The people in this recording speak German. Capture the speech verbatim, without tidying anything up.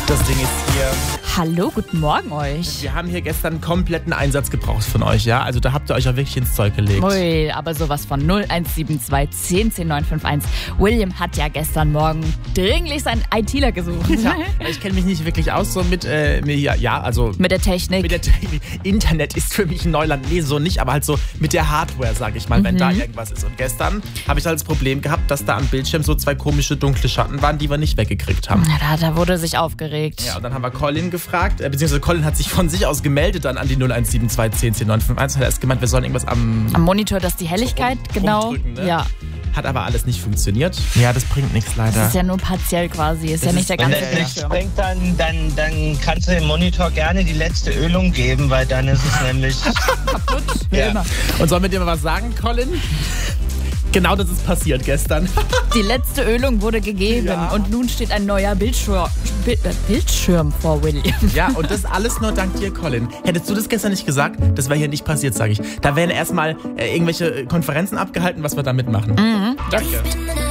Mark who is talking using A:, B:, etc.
A: Das Ding ist hier.
B: Hallo, guten Morgen euch.
A: Wir haben hier gestern einen kompletten Einsatz gebraucht von euch, ja? Also da habt ihr euch auch wirklich ins Zeug gelegt.
B: Ui, aber sowas von null eins sieben zwei zehn zehn neun fünf eins. William hat ja gestern Morgen dringlich seinen ITler gesucht.
A: Ja, ich kenne mich nicht wirklich aus so mit, äh, ja, ja, also...
B: Mit der Technik.
A: Mit der Technik. Internet ist für mich ein Neuland. Nee, so nicht, aber halt so mit der Hardware, sage ich mal, mhm. wenn da irgendwas ist. Und gestern habe ich halt das Problem gehabt, dass da am Bildschirm so zwei komische dunkle Schatten waren, die wir nicht weggekriegt haben.
B: Ja, da, da wurde sich aufgeregt.
A: Ja, und dann haben wir Colin gefragt, äh, beziehungsweise Colin hat sich von sich aus gemeldet dann an die null eins sieben zwei zehn zehn neun fünf eins. Hat erst gemeint, wir sollen irgendwas am...
B: Am Monitor, dass die Helligkeit,
A: rum,
B: genau.
A: Rumdrücken, ne?
B: Ja.
A: Hat aber alles nicht funktioniert. Ja, das bringt nichts leider.
B: Das ist ja nur partiell quasi, ist das ja nicht der ganze
C: Bildschirm. Wenn das nicht springt, dann, dann, dann kannst du dem Monitor gerne die letzte Ölung geben, weil dann ist es nämlich
B: kaputt. Wie
C: ja.
B: immer.
A: Und sollen wir dir mal was sagen, Colin? Genau das ist passiert gestern.
B: Die letzte Ölung wurde gegeben
A: Ja.
B: und nun steht ein neuer Bildschirm, Bild, äh, Bildschirm vor William.
A: Ja, und das alles nur dank dir, Colin. Hättest du das gestern nicht gesagt, das wäre hier nicht passiert, sage ich. Da wären erstmal äh, irgendwelche Konferenzen abgehalten, was wir da mitmachen.
B: Mhm.
A: Danke.